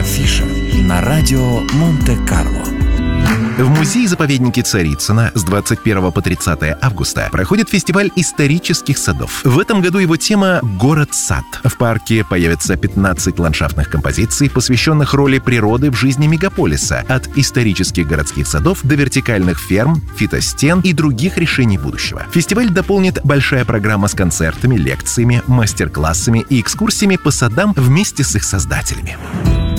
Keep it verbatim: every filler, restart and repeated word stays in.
Афиша на радио Монте-Карло. В музее-заповеднике Царицына с двадцать первого по тридцатое августа проходит фестиваль исторических садов. В этом году его тема «Город-сад». В парке появятся пятнадцать ландшафтных композиций, посвященных роли природы в жизни мегаполиса, от исторических городских садов до вертикальных ферм, фитостен и других решений будущего. Фестиваль дополнит большая программа с концертами, лекциями, мастер-классами и экскурсиями по садам вместе с их создателями.